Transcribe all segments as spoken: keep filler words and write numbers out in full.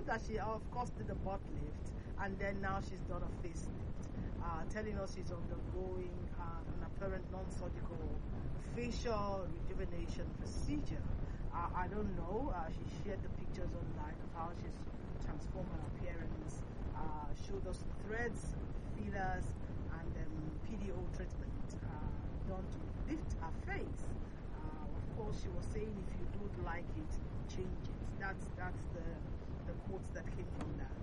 that she, of course, did the butt lift, and then now she's done a facelift, uh, telling us she's undergoing uh, an apparent non-surgical facial rejuvenation procedure. Uh, I don't know. Uh, she shared the pictures online of how she's transformed her appearance, uh, showed us threads, fillers, and um, P D O treatment uh, done to lift her face. Uh, of course, she was saying, if you don't like it, change it. That's that's the the quotes that came from that.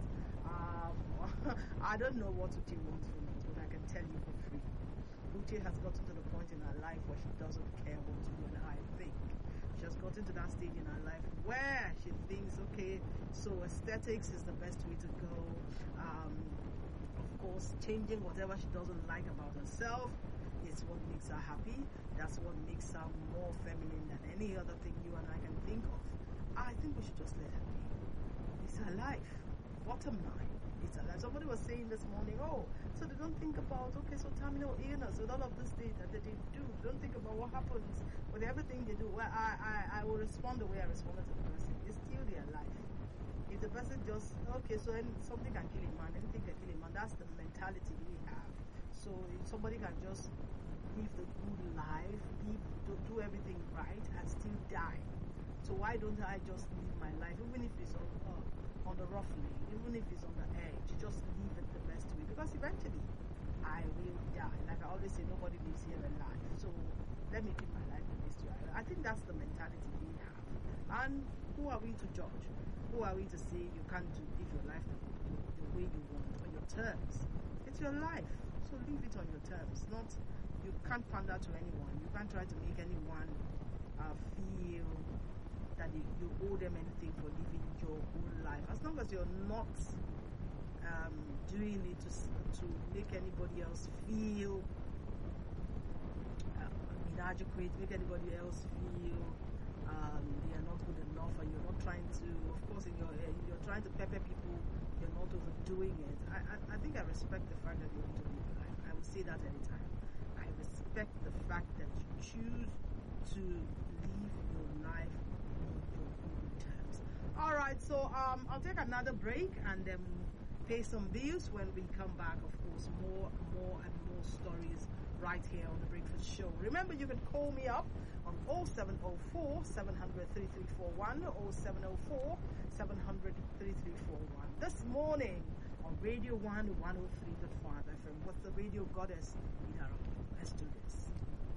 Um, I don't know what Uche wants from it, but I can tell you for free. Uche has gotten to the point in her life where she doesn't care what you and I think. She has gotten to that stage in her life where she thinks, okay, so aesthetics is the best way to go. Um, of course, changing whatever she doesn't like about herself is what makes her happy. That's what makes her more feminine than any other thing you and I can think of. I think we should just let her be. It's her life. Bottom line, it's her life. Somebody was saying this morning, oh, so they don't think about, okay, so terminal illness with all of this things that they do, they don't think about what happens with everything they do. Well, I, I, I will respond the way I responded to the person. It's still their life. If the person just, okay, so any, something can kill a man, anything can kill a man, that's the mentality we have. So if somebody can just live the good life, live, do, do everything right, and still die. So why don't I just live my life, even if it's on, uh, on the rough lane, even if it's on the edge, just live it the best way? Because eventually, I will die. Like I always say, nobody lives here alive. So let me live my life the best way. I think that's the mentality we have. And who are we to judge? Who are we to say you can't do live your life the, the, the way you want, on your terms? It's your life, so live it on your terms. Not, you can't pander to anyone. You can't try to make anyone uh, feel that you, you owe them anything for living your own life. As long as you're not um, doing it to, to make anybody else feel uh, inadequate, make anybody else feel um, they are not good enough, and you're not trying to, of course, in your uh, you're trying to pepper people, you're not overdoing it. I, I, I think I respect the fact that you want to live your life. I will say that anytime. I respect the fact that you choose to live your life on your own terms. All right, so um, I'll take another break and then pay some bills. When we come back, of course, more, more and more stories right here on the Breakfast Show. Remember, you can call me up on oh seven oh four, seven hundred, thirty-three forty-one, oh seven oh four, seven hundred, thirty-three forty-one. This morning on Radio one, one oh three point five F M with the Radio Goddess, Idara. Let's do this.